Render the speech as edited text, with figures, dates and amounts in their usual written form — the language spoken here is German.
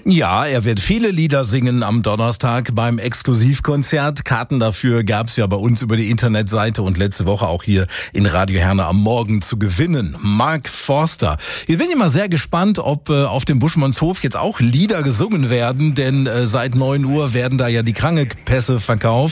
Ja, er wird viele Lieder singen am Donnerstag beim Exklusivkonzert. Karten dafür gab's ja bei uns über die Internetseite und letzte Woche auch hier in Radio Herne am Morgen zu gewinnen. Mark Forster. Ich bin immer sehr gespannt, ob auf dem Buschmannshof jetzt auch Lieder gesungen werden, denn seit 9 Uhr werden da ja die Krankenpässe verkauft.